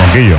banquillo.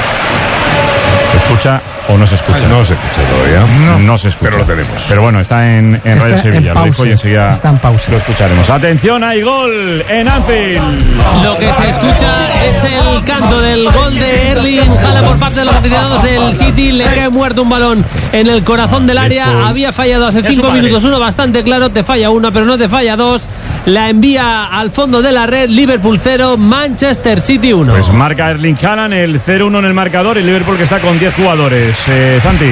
¿Se escucha o no se escucha? No se escucha todavía. No se escucha. Pero lo tenemos. Pero bueno, está en Radio Sevilla. Lo dijo y enseguida está en pausa. Lo escucharemos. Atención, hay gol en Anfield. Lo que se escucha es el canto del gol de Erling Haaland por parte de los aficionados del City. Le cae muerto un balón en el corazón del área. Había fallado hace 5 minutos uno bastante claro. Te falla una, pero no te falla dos. La envía al fondo de la red. Liverpool 0, Manchester City 1. Pues marca Erling Haaland el 0-1 en el marcador. El Liverpool que está con 10 jugadores. Santi.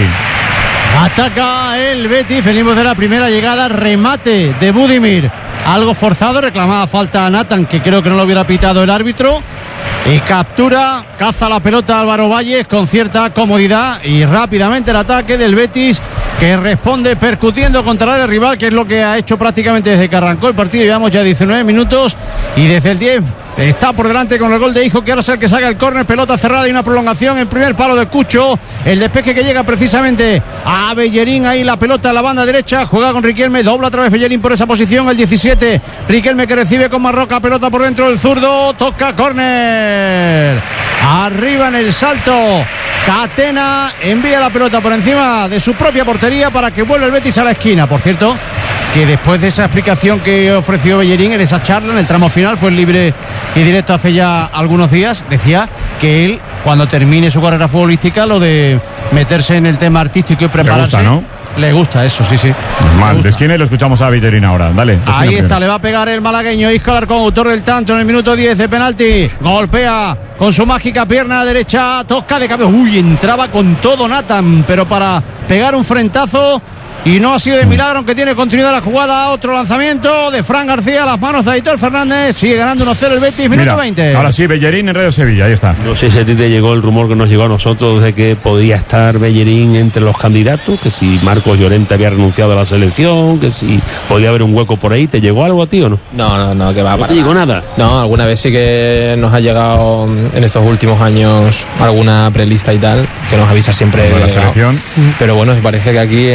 Ataca el Betis, venimos de la primera llegada, remate de Budimir, algo forzado, reclamaba falta a Nathan, que creo que no lo hubiera pitado el árbitro, y captura, caza la pelota Álvaro Valles con cierta comodidad y rápidamente el ataque del Betis, que responde percutiendo contra el rival, que es lo que ha hecho prácticamente desde que arrancó el partido. Llevamos ya 19 minutos y desde el 10 está por delante con el gol de Hijo, que ahora es el que saca el córner, pelota cerrada y una prolongación en primer palo de Cucho, el despeje que llega precisamente a Bellerín, ahí la pelota en la banda derecha, juega con Riquelme, dobla otra vez Bellerín por esa posición, el 17, Riquelme que recibe con Marroca, pelota por dentro del zurdo, toca córner, arriba en el salto, Catena envía la pelota por encima de su propia portería para que vuelva el Betis a la esquina. Por cierto, que después de esa explicación que ofreció Bellerín en esa charla, en el tramo final, fue libre y directo hace ya algunos días, decía que él, cuando termine su carrera futbolística, lo de meterse en el tema artístico y prepararse, le gusta, ¿no? Le gusta eso, sí. Normal. De esquina y lo escuchamos a Bellerín ahora. Dale. Ahí está, le va a pegar el malagueño Isco Alarcón, autor del tanto en el minuto 10 de penalti. Golpea con su mágica pierna derecha, toca de cabeza. Uy, entraba con todo Nathan, pero para pegar un frentazo. Y no ha sido de milagro, aunque tiene continuidad la jugada. Otro lanzamiento de Fran García a las manos de Aitor Fernández. Sigue ganando 1-0 el Betis, minuto 20. Ahora sí, Bellerín en Radio Sevilla, ahí está. No sé si a ti te llegó el rumor que nos llegó a nosotros de que podía estar Bellerín entre los candidatos, que si Marcos Llorente había renunciado a la selección, que si podía haber un hueco por ahí. ¿Te llegó algo a ti o no? No, que va. ¿No te llegó nada? No, alguna vez sí que nos ha llegado en estos últimos años alguna prelista y tal, que nos avisa siempre de la selección. Pero bueno, parece que aquí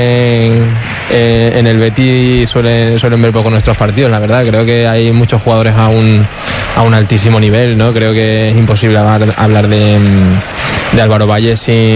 en el Betis suelen ver poco nuestros partidos, la verdad. Creo que hay muchos jugadores a un altísimo nivel, ¿no? Creo que es imposible hablar de Álvaro Valle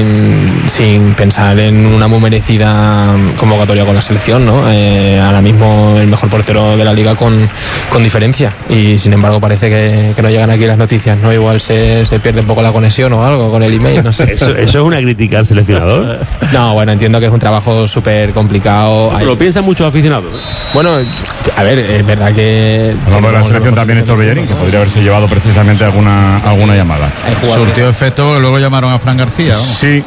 sin pensar en una muy merecida convocatoria con la selección, ¿no? Ahora mismo el mejor portero de la liga con diferencia, y sin embargo parece que no llegan aquí las noticias, ¿no? Igual se pierde un poco la conexión o algo con el email, no sé. ¿Eso es una crítica al seleccionador? No, bueno, entiendo que es un trabajo súper complicado. Pero lo piensan muchos aficionados. Bueno, a ver, es verdad que... Hablando de la selección también Héctor Bellerín, que podría haberse llevado precisamente alguna llamada. Surtió efecto, luego llamaron a Fran García, ¿no? Sí.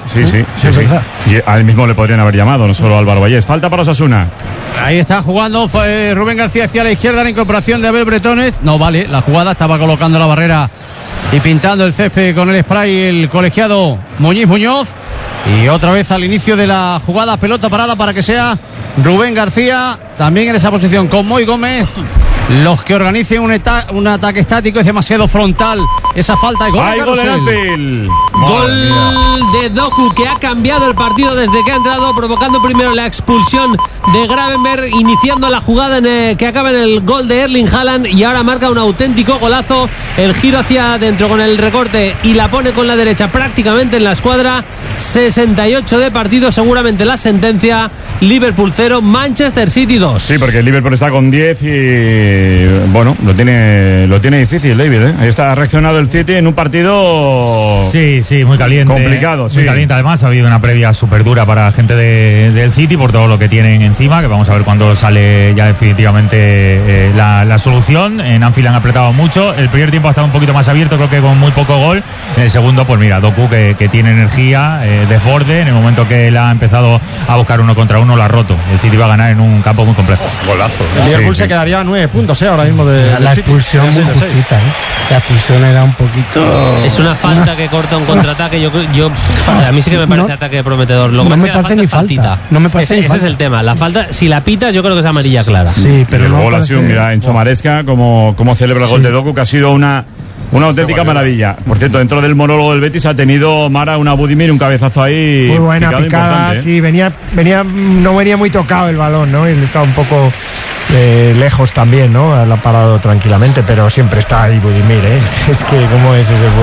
Y a él mismo le podrían haber llamado, no solo a Álvaro Vallés. Falta para Osasuna. Ahí está jugando Rubén García hacia la izquierda, la incorporación de Abel Bretones. No vale, la jugada estaba colocando la barrera y pintando el césped con el spray el colegiado Muñoz. Y otra vez al inicio de la jugada, pelota parada para que sea Rubén García, también en esa posición con Moy Gómez. Los que organicen un ataque estático, es demasiado frontal esa falta. ¡Hay gol en Anfield! Gol de Doku, que ha cambiado el partido desde que ha entrado, provocando primero la expulsión de Gravenberg, iniciando la jugada que acaba en el gol de Erling Haaland, y ahora marca un auténtico golazo. El giro hacia adentro con el recorte y la pone con la derecha prácticamente en la escuadra. 68 de partido, seguramente la sentencia. Liverpool 0, Manchester City 2. Sí, porque el Liverpool está con 10 y bueno, lo tiene difícil, David, ¿eh? Ahí está, ha reaccionado el City en un partido muy caliente, complicado, muy caliente. Además ha habido una previa súper dura para la gente del City por todo lo que tienen encima, que vamos a ver cuándo sale ya definitivamente la solución. En Anfield han apretado mucho, el primer tiempo ha estado un poquito más abierto, creo que con muy poco gol. En el segundo, pues mira, Doku que tiene energía, desborde, en el momento que él ha empezado a buscar uno contra uno lo ha roto. El City va a ganar en un campo muy complejo. Golazo. El Liverpool se quedaría a 9 puntos ahora mismo de la expulsión muy justita, La expulsión era un poquito... Es una falta que corta un contraataque. A mí sí que me parece ataque prometedor. No me parece ni falta. No me parece ni falta. Ese es el tema. La falta, si la pitas, yo creo que es amarilla clara. Sí, pero el gol ha sido, mira, en Chomaresca, como celebra el gol de Doku, que ha sido una auténtica maravilla. Por cierto, dentro del monólogo del Betis ha tenido Mara una Budimir, un cabezazo ahí. Muy buena picada, sí, no venía muy tocado el balón, ¿no? Él estaba un poco lejos también, ¿no? Lo ha parado tranquilamente, pero siempre está ahí Budimir, ¿eh? Es que cómo es ese